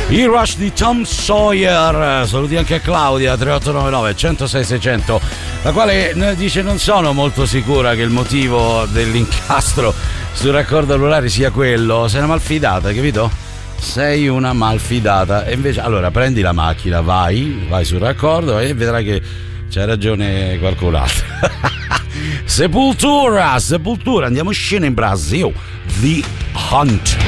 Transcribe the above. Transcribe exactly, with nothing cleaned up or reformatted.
I Rush di Tom Sawyer. Saluti anche a Claudia tre otto nove nove uno zero sei sei zero zero, la quale dice: non sono molto sicura che il motivo dell'incastro sul raccordo anulare sia quello. Sei una malfidata, capito? Sei una malfidata. E invece, allora, prendi la macchina, vai, vai sul raccordo e vedrai che c'ha ragione qualcun altro. Sepultura, Sepultura, andiamo a scena in Brasile. The Hunt.